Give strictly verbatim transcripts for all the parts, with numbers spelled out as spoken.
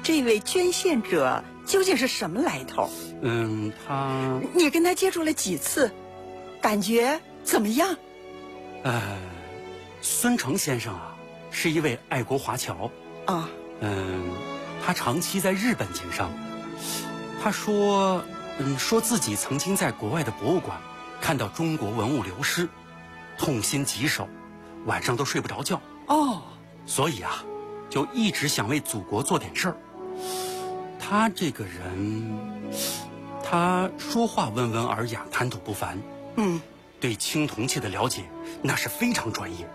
这位捐献者究竟是什么来头？ 嗯，他…… 你跟他接触了几次？感觉怎么样？ 呃，孙成先生啊，是一位爱国华侨。 啊。 嗯，他长期在日本经商。他说，嗯，说自己曾经在国外的博物馆看到中国文物流失，痛心疾首，晚上都睡不着觉。 哦。 所以啊，就一直想为祖国做点事儿。他这个人，他说话温文尔雅，谈吐不凡。 嗯， 对青铜器的了解那是非常专业。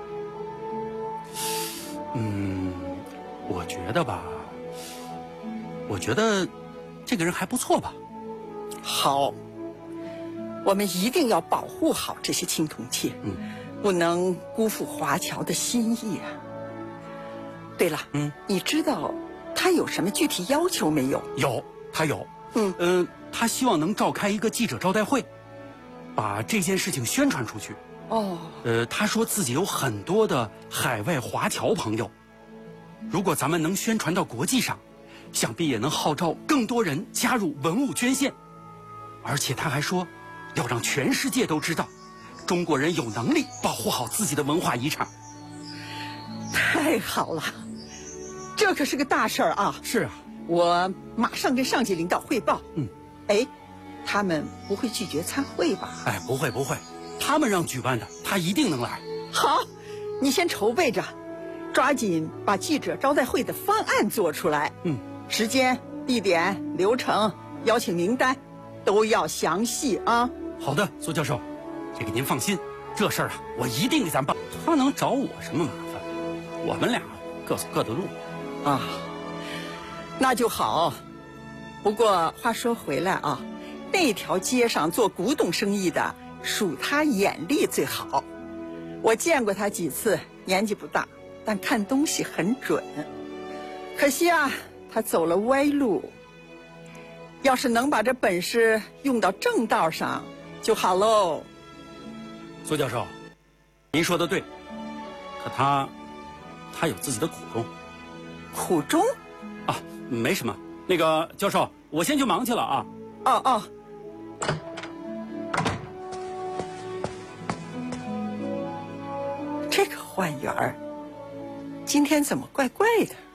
嗯，我觉得吧，我觉得这个人还不错吧。 好，我们一定要保护好这些青铜器， 嗯， 不能辜负华侨的心意啊。对了， 嗯， 你知道他有什么具体要求没有？ 有，他有。 嗯嗯、呃，他希望能召开一个记者招待会，把这件事情宣传出去。 哦。 呃，他说自己有很多的海外华侨朋友，如果咱们能宣传到国际上，想必也能号召更多人加入文物捐献。而且他还说，要让全世界都知道，中国人有能力保护好自己的文化遗产。 太好了，这可是个大事儿啊！ 是啊， 我马上跟上级领导汇报。 嗯， 哎，他们不会拒绝参会吧？ 哎，不会不会，他们让举办的，他一定能来。 好，你先筹备着，抓紧把记者招待会的方案做出来。 嗯， 时间、地点、流程、邀请名单都要详细啊。 好的，苏教授，这个您放心，这事儿啊，我一定给咱办。他能找我什么麻烦？我们俩各走各的路。 啊，那就好。不过话说回来啊，那条街上做古董生意的，属他眼力最好。我见过他几次，年纪不大，但看东西很准。可惜啊，他走了歪路。要是能把这本事用到正道上，就好喽。 苏教授，您说的对，可他，他有自己的苦衷。 苦衷？ 啊，没什么。那个教授，我先去忙去了啊。 哦哦。这个换员儿，今天怎么怪怪的？